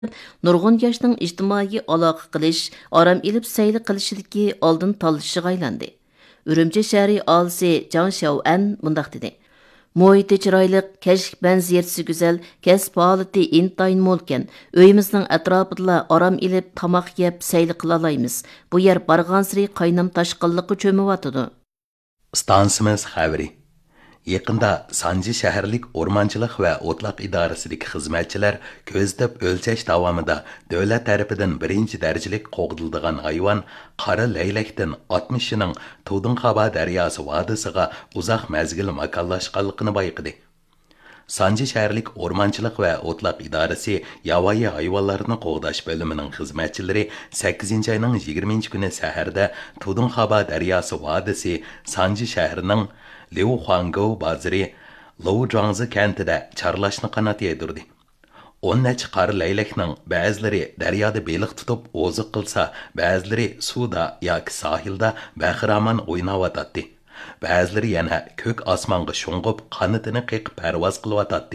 nurg'un yoshning ijtimoiy aloqa qilish, orom ilib sayli qilishidagi oldin tanlashiga aylandi. Urumchi shahri alisi Jang Xiaoan mundaq dedi. Muhiti chiroyliq, kashf manzarasi go'zal, kasb holati intayin mo'lkan. Uyimizning atrofida orom ilib, tamoq yeb, sayli qila olamiz. Bu yer barg'ansiri qaynam toshqinlikqa cho'miyotidi. Stansimiz xabari. Yaqında Sanji shaharlik o'rmonchilik va o'tloq idorasidagi xizmatchilar ko'zlab o'lchash davomida davlat tarafidan birinchi darajalik qo'g'dildigan hayvon qora laylakdan 60 ning Tudunxaba daryosi vodisiga uzoq mazgil makonlashganligini bayqidi. Sanji shaharlik o'rmonchilik va o'tloq idorasi yovvoyi hayvonlarni qo'g'dash bo'limining xizmatchilari 8 oyning 20 kuni saharda Tudunxaba daryosi vodisi Sanji shahrining Liu Huangou bozori Louzhangzi kentida charlashni qanot yedirdi. 10 necha qari laylakning ba'zilari daryoda beliq tutib o'ziq qilsa, ba'zilari suvda yoki sohilda bahramon o'ynayotdi. Ba'zilari yana ko'k osmonga sho'ng'ib qanotini qiqib parvoz qilyotdi.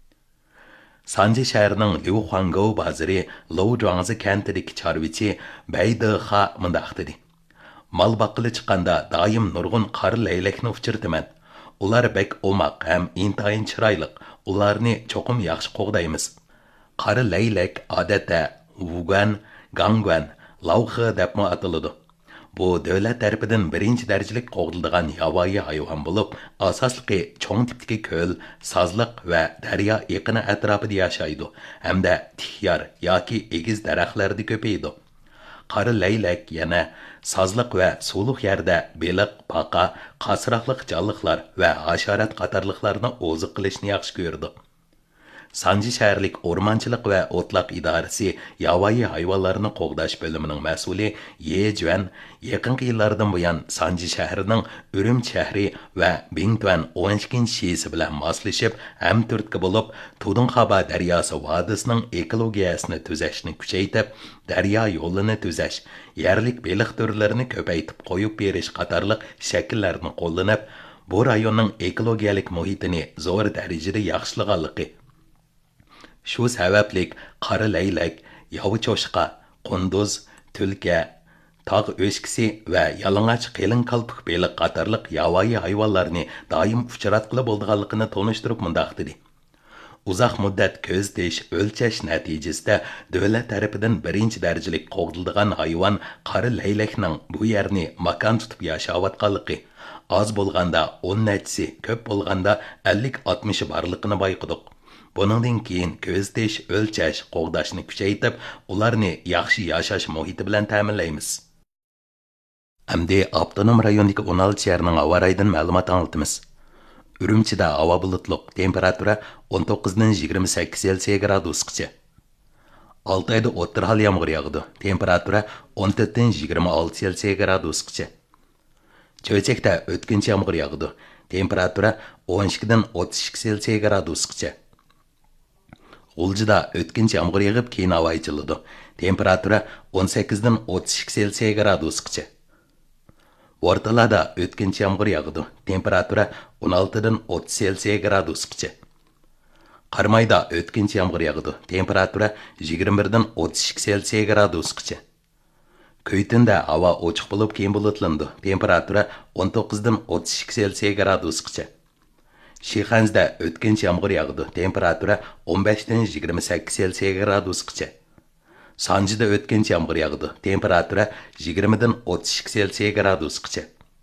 Sanji shahrining Liu Huangou bozori Louzhangzi kentidagi chorvichi Baydixa mundaq dedi. Mal baqqili chiqqanda doim nurg'un qari laylakni uchirtiman. Ular bek omaq ham intayin chiroyli. Ularni cho'qim yaxshi qo'g'daymiz. Qari laylak odatda Wugan, Gangguan, Lauxi deb ataladi. Bu davlat tarafidan birinchi darajalik qo'g'diladigan yovvoyi hayvon bo'lib, asosliqi cho'ng tipdagi ko'l, sozliq va daryo yaqini atrofida yashaydi, hamda tixyor yoki egiz daraxtlarda ko'paydi. Qari laylak yana sozliq va suvliq yerda beliq, paqa, qasroqliq jonliqlar va hasharot qatorliqlarni o'ziq qilishni yaxshi ko'rdi. Sanji shaharlik o'rmonchilik va o'tloq idorasi yovvoyi hayvonlarni qo'g'dash bo'limining mas'uli Ye Juan yaqinqi yillardan buyon Sanji shahrining Urum shahri va Bingtuan 12-shisi bilan moslashib, hamturtki bo'lib, Tudunxaba daryosi vodisining ekologiyasini tuzashni kuchaytirib, daryo yo'lini tuzash, yerlik beliq turlarini ko'paytib qo'yib berish qatorliq shakllarni qo'llanib, bu rayonning ekologiyalik muhitini zo'r darajada yaxshilaganligi. Shu sabablik qari laylak, yovi cho'shqa, qunduz, tulka, tog' o'shkisi va yalang'och qalin qalpoq beliq qatorliq yovvoyi hayvonlarni doim uchratqili bo'lganligini tonishtirib mundaq dedi. Uzoq muddat ko'zlash, o'lchash natijasida davlat tarafidan birinchi darajalik qo'g'diladigan hayvon qari laylakning bu yerni makon tutib yashayotganligi, oz bo'lganda 10 nechisi, ko'p bo'lganda 50-60 borligini bayqadik. Buningdan keyin ko'zlash, o'lchash, qo'g'dashni kuchaytirib, ularni yaxshi yashash muhiti bilan ta'minlaymiz. Hamda avtonom rayondagi 16 shaharning havo rayidan ma'lumot olamiz. Urumchida havo bulutliq, temperatura 19 dan 28 Selsiy gradusgacha. Altayda o'tir hal yomg'ir yog'di, temperatura 14 dan 26 Selsiy gradusgacha. Cho'chakda o'tkinchi yomg'ir yog'di, temperatura 12 dan 32 Selsiy gradusgacha. G'uljida o'tkinchi yomg'ir yog'ib, keyin havo ichiladi. Temperatura 18 dan 32 Selsiy gradusgacha. O'rtalada o'tkinchi yomg'ir yog'di. Temperatura 16 dan 30 Selsiy gradusgacha. Qarmayda o'tkinchi yomg'ir yog'di. Temperatura 21 dan 32 Selsiy gradusgacha. Kuytinda havo ochiq bo'lib, keyin bulutlandi. Temperatura 19 dan 32 Selsiy gradusgacha. Shixanzda o'tkinchi yomg'ir yog'di. Temperatura 15 dan 28 Selsiy gradusgacha. Sanjida o'tkinchi yomg'ir yog'di. Temperatura 20 dan 32 Selsiy gradusgacha.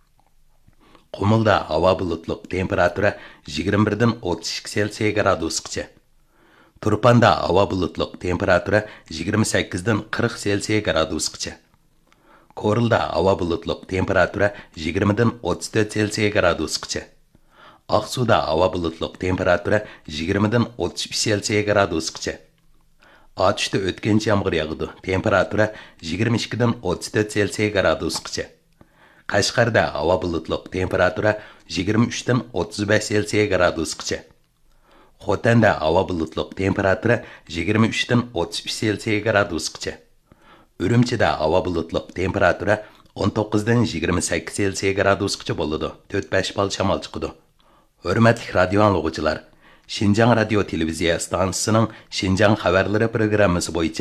Qumulda havo bulutliq. Temperatura 21 dan 32 Selsiy gradusgacha. Turpanda havo bulutliq. Temperatura 28 dan 40 Selsiy gradusgacha. Korilda havo bulutliq. Temperatura 20 dan 34 Selsiy gradusgacha. Aqsuda havo bulutliq, temperatura 20 dan 33 Selsiy gradusgacha. Atishda o'tkinchi yomg'ir yog'di, temperatura 22 dan 34 Selsiy gradusgacha. Qashqarda havo bulutliq, temperatura 23 dan 35 Selsiy gradusgacha. Xotanda havo bulutliq, temperatura 23 dan 33 Selsiy gradusgacha. Urumchida havo bulutliq, temperatura 19 dan 28 Selsiy gradusgacha bo'ladi. 4-5 bal shamol chiqadi. Hürmetli radyo anlıqçılar, Шинжаң радио телевизия станциясының Шинжаң xabarlari programmasi bo'yicha